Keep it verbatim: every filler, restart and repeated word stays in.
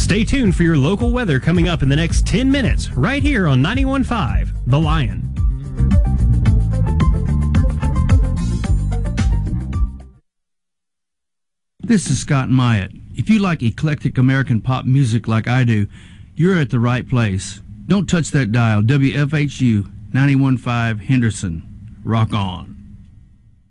Stay tuned for your local weather coming up in the next ten minutes, right here on ninety-one point five, The Lion. This is Scott Myatt. If you like eclectic American pop music like I do, you're at the right place. Don't touch that dial. W F H U ninety-one point five Henderson. Rock on.